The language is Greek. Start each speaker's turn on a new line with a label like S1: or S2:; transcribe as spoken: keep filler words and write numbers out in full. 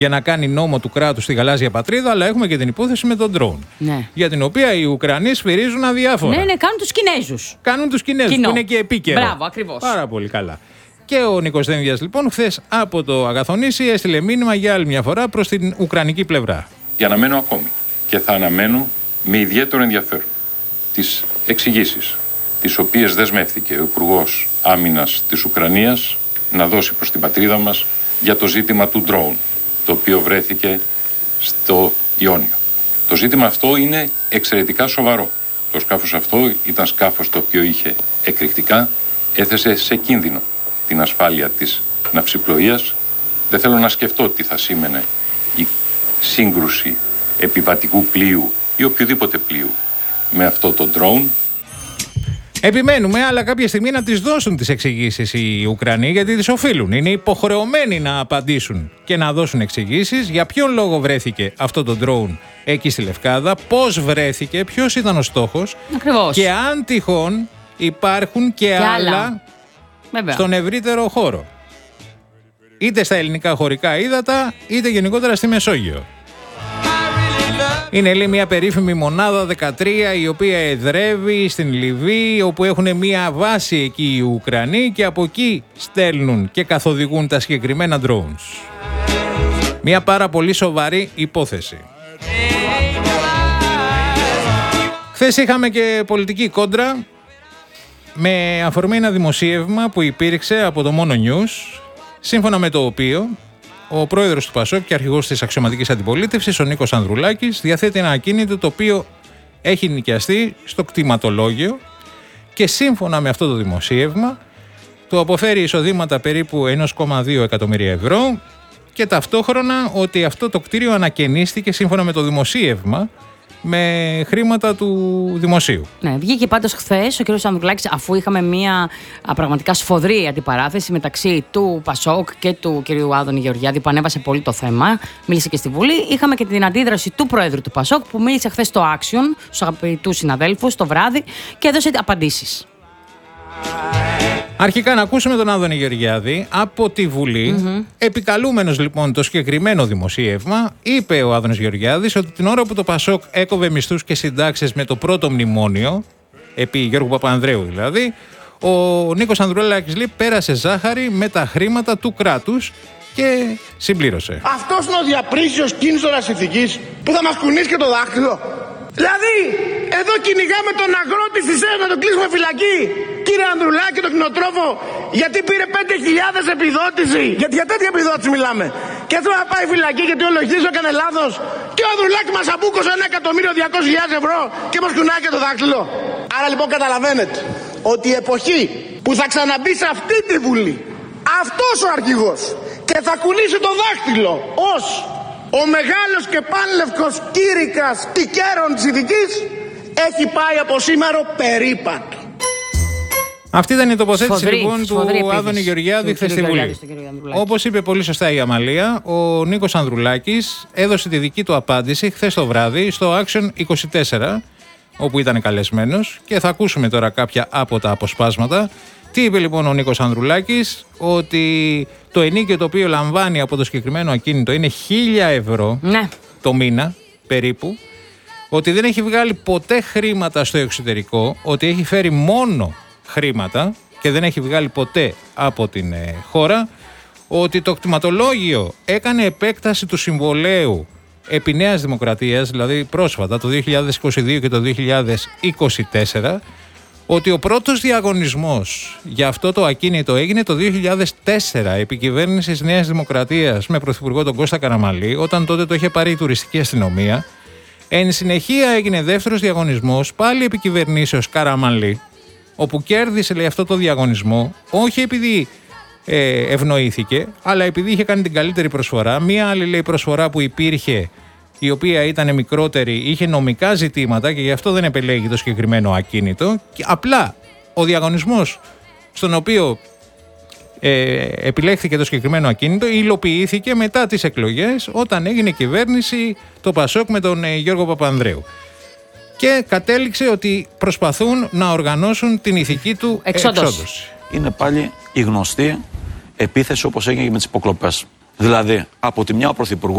S1: για να κάνει νόμο του κράτους στη γαλάζια πατρίδα, αλλά έχουμε και την υπόθεση με τον ντρόουν.
S2: Ναι.
S1: Για την οποία οι Ουκρανοί σφυρίζουν αδιάφορα.
S2: Ναι, ναι, κάνουν τους Κινέζους.
S1: Κάνουν τους Κινέζους, που είναι και επίκαιρο.
S2: Μπράβο, ακριβώς.
S1: Πάρα πολύ καλά. Και ο Νίκος Δένδιας, λοιπόν, χθες από το Αγαθονήσι έστειλε μήνυμα για άλλη μια φορά προς την ουκρανική πλευρά.
S3: Και αναμένω ακόμη και θα αναμένω με ιδιαίτερο ενδιαφέρον τις εξηγήσεις τις οποίες δεσμεύθηκε ο Υπουργός Άμυνας της Ουκρανίας να δώσει προς την πατρίδα μας για το ζήτημα του ντρόουν, το οποίο βρέθηκε στο Ιόνιο. Το ζήτημα αυτό είναι εξαιρετικά σοβαρό. Το σκάφος αυτό ήταν σκάφος το οποίο είχε εκρηκτικά, έθεσε σε κίνδυνο την ασφάλεια της ναυσιπλοείας. Δεν θέλω να σκεφτώ τι θα σήμαινε η σύγκρουση επιβατικού πλοίου ή οποιοδήποτε πλοίου με αυτό το drone.
S1: Επιμένουμε, αλλά κάποια στιγμή να τις δώσουν τις εξηγήσεις οι Ουκρανοί, γιατί τις οφείλουν. Είναι υποχρεωμένοι να απαντήσουν και να δώσουν εξηγήσεις για ποιον λόγο βρέθηκε αυτό το drone εκεί στη Λευκάδα, πώς βρέθηκε, ποιος ήταν ο στόχος.
S2: Ακριβώς.
S1: Και αν τυχόν υπάρχουν και,
S2: και
S1: άλλα,
S2: άλλα
S1: στον ευρύτερο χώρο. Είτε στα ελληνικά χωρικά ύδατα, είτε γενικότερα στη Μεσόγειο. Είναι, λέει, μια περίφημη μονάδα δεκατρία η οποία εδρεύει στην Λιβύη, όπου έχουν μια βάση εκεί οι Ουκρανοί και από εκεί στέλνουν και καθοδηγούν τα συγκεκριμένα drones. Μια πάρα πολύ σοβαρή υπόθεση. Χθες είχαμε και πολιτική κόντρα με αφορμή ένα δημοσίευμα που υπήρξε από το Μόνο News, σύμφωνα με το οποίο ο πρόεδρος του ΠΑΣΟΚ και αρχηγός της αξιωματικής αντιπολίτευσης, ο Νίκος Ανδρουλάκης, διαθέτει ένα ακίνητο το οποίο έχει νοικιαστεί στο κτηματολόγιο και σύμφωνα με αυτό το δημοσίευμα του αποφέρει εισοδήματα περίπου ένα κόμμα δύο εκατομμύρια ευρώ και ταυτόχρονα ότι αυτό το κτίριο ανακαινίστηκε σύμφωνα με το δημοσίευμα με χρήματα του δημοσίου.
S2: Ναι, βγήκε πάντως χθες ο κ. Ανδρουλάκης, αφού είχαμε μια α, πραγματικά σφοδρή αντιπαράθεση μεταξύ του ΠΑΣΟΚ και του κ. Άδωνη Γεωργιάδη, που ανέβασε πολύ το θέμα, μίλησε και στη Βουλή. Είχαμε και την αντίδραση του Προέδρου του ΠΑΣΟΚ, που μίλησε χθες στο Action, στους αγαπητούς συναδέλφους, το βράδυ και έδωσε απαντήσεις.
S1: Αρχικά να ακούσουμε τον Άδωνη Γεωργιάδη από τη Βουλή. Mm-hmm. Επικαλούμενος λοιπόν το συγκεκριμένο δημοσίευμα, είπε ο Άδωνης Γεωργιάδης ότι την ώρα που το ΠΑΣΟΚ έκοβε μισθούς και συντάξεις με το πρώτο μνημόνιο, επί Γιώργου Παπανδρέου δηλαδή, ο Νίκος Ανδρουλάκης, λέει, πέρασε ζάχαρη με τα χρήματα του κράτους και συμπλήρωσε.
S4: Αυτός είναι ο διαπρίσιος κίνησορας ηθικής που θα μας κουνήσει και το δάχτυλο. Δηλαδή, εδώ κυνηγάμε τον αγρότη στη ΣΕΒ να τον κλείσουμε φυλακή. Κύριε Ανδρουλάκη, τον κτηνοτρόφο, γιατί πήρε πέντε χιλιάδες επιδότηση. Γιατί για τέτοια επιδότηση μιλάμε. Και έτσι να πάει φυλακή γιατί ο λογιστής έκανε λάθος. Και ο Ανδρουλάκη μας αμπούκωσε ένα εκατομμύριο διακόσιες χιλιάδες ευρώ και μας κουνάει και το δάχτυλο. Άρα λοιπόν καταλαβαίνετε ότι η εποχή που θα ξαναμπεί σε αυτή τη Βουλή αυτός ο αρχηγός και θα κουνήσει το δάχτυλο ως ο μεγάλος και πάνλευκος κήρυκας τικέρων της ηθικής έχει πάει από σήμερα περίπατο.
S1: Αυτή ήταν η τοποθέτηση
S2: σφοδρή,
S1: λοιπόν
S2: σφοδρή
S1: του Άδωνη Γεωργιάδη χθες στη Βουλή. Όπως είπε πολύ σωστά η Αμαλία, ο Νίκος Ανδρουλάκης έδωσε τη δική του απάντηση χθες το βράδυ στο Action είκοσι τέσσερα, όπου ήταν καλεσμένος, και θα ακούσουμε τώρα κάποια από τα αποσπάσματα. Τι είπε λοιπόν ο Νίκος Ανδρουλάκης? Ότι το ενίκιο το οποίο λαμβάνει από το συγκεκριμένο ακίνητο είναι χίλια ευρώ, ναι, το μήνα περίπου. Ότι δεν έχει βγάλει ποτέ χρήματα στο εξωτερικό, ότι έχει φέρει μόνο χρήματα και δεν έχει βγάλει ποτέ από την ε, χώρα. Ότι το κτηματολόγιο έκανε επέκταση του συμβολέου επί Νέας Δημοκρατίας, δηλαδή πρόσφατα το δύο χιλιάδες είκοσι δύο και το δύο χιλιάδες είκοσι τέσσερα. Ότι ο πρώτος διαγωνισμός για αυτό το ακίνητο έγινε το δύο χιλιάδες τέσσερα επί κυβέρνησης Νέας Δημοκρατίας με πρωθυπουργό τον Κώστα Καραμανλή, όταν τότε το είχε πάρει η τουριστική αστυνομία. Εν συνεχεία έγινε δεύτερος διαγωνισμός πάλι επί κυβερνήσεως Καραμανλή, όπου κέρδισε, λέει, αυτό το διαγωνισμό όχι επειδή ε, ευνοήθηκε, αλλά επειδή είχε κάνει την καλύτερη προσφορά. Μία άλλη, λέει, προσφορά που υπήρχε, η οποία ήταν μικρότερη, είχε νομικά ζητήματα και γι' αυτό δεν επελέγει το συγκεκριμένο ακίνητο. Και απλά ο διαγωνισμός στον οποίο ε, επιλέχθηκε το συγκεκριμένο ακίνητο υλοποιήθηκε μετά τις εκλογές, όταν έγινε κυβέρνηση το ΠΑΣΟΚ με τον ε, Γιώργο Παπανδρέου. Και κατέληξε ότι προσπαθούν να οργανώσουν την ηθική του εξόδωση.
S5: Είναι πάλι η γνωστή επίθεση, όπως έγινε και με τις υποκλοπές. Δηλαδή, από τη μια ο Πρωθυπουργός